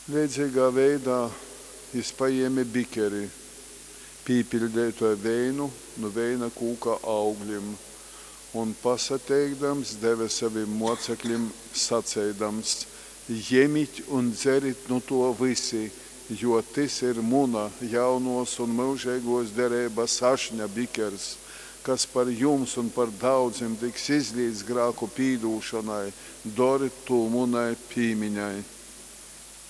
Līdzīgā veidā viņš paņēma bikeri, pīpildītu ar veinu no veina kūka augļiem un pasateikdams deva saviem mocekļiem sacēdams: Ņemiet un dzerit no to visi, jo tas ir muna jaunos un mūžīgos derības ašņa bikers, kas par jums un par daudziem tiks izlīdz grēku pīdūšanai, doriet to munai pīmiņai.